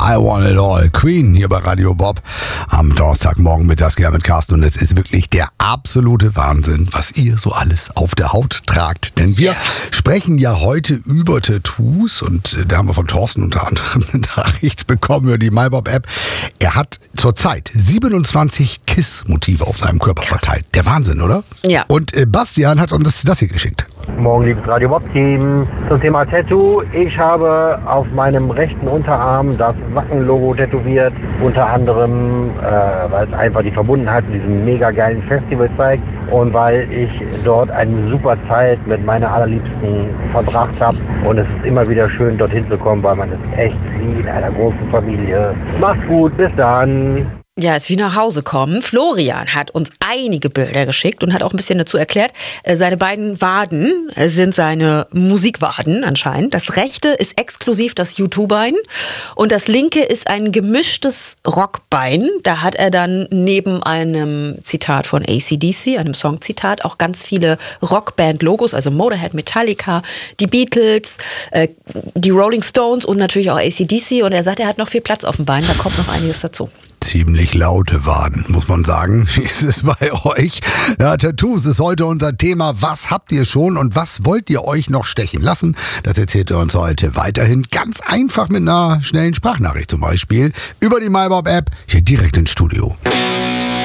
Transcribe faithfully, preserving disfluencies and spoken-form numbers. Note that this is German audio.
I Want It All. Queen hier bei Radio Bob am Donnerstagmorgen mittags hier mit Carsten. Und es ist wirklich der absolute Wahnsinn, was ihr so alles auf der Haut tragt. Denn wir yeah. sprechen ja heute über Tattoos und da haben wir von Thorsten unter anderem eine Nachricht bekommen über die MyBob-App. Er hat zurzeit siebenundzwanzig Kiss-Motive auf seinem Körper verteilt. Der Wahnsinn, oder? Ja. Und äh, Bastian hat uns das hier geschickt. Morgen, liebes Radio Bob-Team. Zum Thema Tattoo. Ich habe auf meinem rechten Unterarm das Wacken-Logo tätowiert. Unter anderem, äh, weil es einfach die Verbundenheit mit diesem mega geilen Festival zeigt. Und weil ich dort eine super Zeit mit meiner Allerliebsten verbracht habe. Und es ist immer wieder schön, dorthin zu kommen, weil man ist echt wie in einer großen Familie. Macht's gut, bis dann. Ja, ist wie nach Hause kommen. Florian hat uns einige Bilder geschickt und hat auch ein bisschen dazu erklärt, seine beiden Waden sind seine Musikwaden anscheinend. Das rechte ist exklusiv das U zwei Bein und das linke ist ein gemischtes Rockbein. Da hat er dann neben einem Zitat von A C D C, einem Songzitat, auch ganz viele Rockband-Logos, also Motorhead, Metallica, die Beatles, äh, die Rolling Stones und natürlich auch A C D C. Und er sagt, er hat noch viel Platz auf dem Bein, da kommt noch einiges dazu. Ziemlich laute Waden, muss man sagen. Wie ist es bei euch? Ja, Tattoos ist heute unser Thema. Was habt ihr schon und was wollt ihr euch noch stechen lassen? Das erzählt ihr uns heute weiterhin ganz einfach mit einer schnellen Sprachnachricht zum Beispiel über die MyBob-App hier direkt ins Studio.